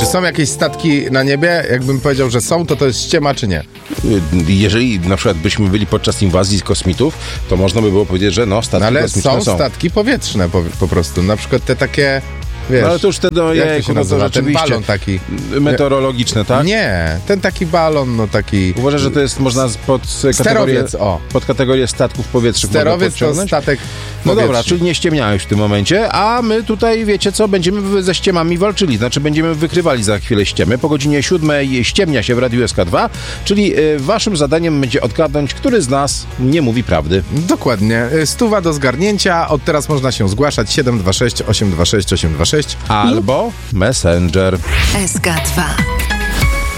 Czy są jakieś statki na niebie? Jakbym powiedział, że są, to jest ściema, czy nie? Jeżeli na przykład byśmy byli podczas inwazji kosmitów, to można by było powiedzieć, że statki ale kosmiczne są statki powietrzne po prostu. Na przykład te takie, wiesz... No ale to już wtedy, jak to się nazywa? Ten balon taki... Meteorologiczne, tak? Nie, ten taki balon, no taki... Uważasz, że to jest, można Sterowiec, pod kategorię statków powietrznych Sterowiec to statek No dobra, powietrzny. czyli nie ściemniałeś w tym momencie, a my tutaj, wiecie co, będziemy ze ściemami walczyli, znaczy będziemy wykrywali za chwilę ściemy. Po godzinie 7 ściemnia się w Radiu SK2, czyli waszym zadaniem będzie odgadnąć, który z nas nie mówi prawdy. Dokładnie. 100 do zgarnięcia. Od teraz można się zgłaszać 726 826 826 Albo Messenger. SK2.